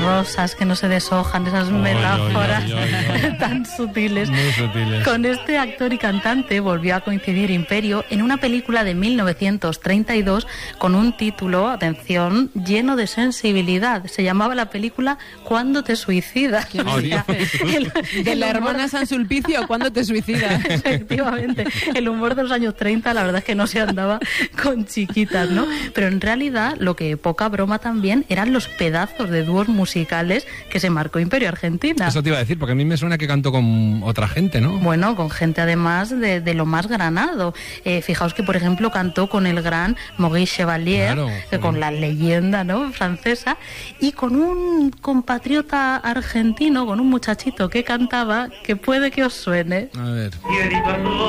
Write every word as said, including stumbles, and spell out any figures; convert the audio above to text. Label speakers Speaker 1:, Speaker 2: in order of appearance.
Speaker 1: rosas que no se deshojan, esas
Speaker 2: Oy,
Speaker 1: metáforas
Speaker 2: oy, oy, oy, oy.
Speaker 1: tan sutiles.
Speaker 2: Muy sutiles.
Speaker 1: Con este actor y cantante volvió a coincidir Imperio en una película de mil novecientos treinta y dos con un título, atención, lleno de sensibilidad. Se llamaba la película ¿Cuándo te suicidas?
Speaker 3: ¿Qué me
Speaker 2: Oh,
Speaker 3: dices?
Speaker 1: El-
Speaker 3: De
Speaker 1: el
Speaker 3: la
Speaker 1: humor-
Speaker 3: hermana San Sulpicio, ¿cuándo te suicidas?
Speaker 1: Efectivamente, el humor de los años treinta, la verdad es que no se andaba con chiquitas, ¿no? Pero en realidad lo que poca broma también eran los pedazos de dúos musicales que se marcó Imperio Argentina.
Speaker 2: Eso te iba a decir, porque a mí me suena que cantó con otra gente, ¿no?
Speaker 1: Bueno, con gente además de, de lo más granado. Eh, fijaos que, por ejemplo, cantó con el gran Maurice Chevalier,
Speaker 2: Claro,
Speaker 1: que con la leyenda, ¿no?, francesa, y con un compatriota argentino, con un muchachito que cantaba, que puede que os suene.
Speaker 2: A ver.